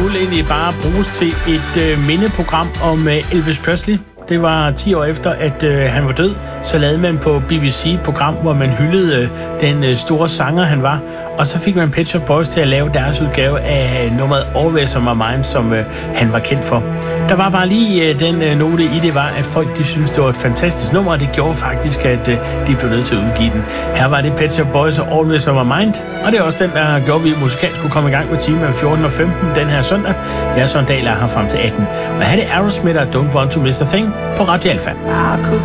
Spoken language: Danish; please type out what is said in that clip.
skulle egentlig bare bruges til et mindeprogram om Elvis Presley. Det var 10 år efter, at han var død. Så lavede man på BBC et program, hvor man hyldede den store sanger, han var. Og så fik man Pet Shop Boys til at lave deres udgave af nummeret Always On My Mind, som han var kendt for. Der var bare lige den note i det, var, at folk de syntes, det var et fantastisk nummer, og det gjorde faktisk, at de blev nødt til at udgive den. Her var det Pet Shop Boys og Always On My Mind, og det er også den, der gjorde, vi musikalsk kunne komme i gang med timen 14 og 15 den her søndag. Jeg er Søren Dahl, er her frem til 18. Og her er det Aerosmith og Don't Want To Miss A Thing på Radio Alfa. I could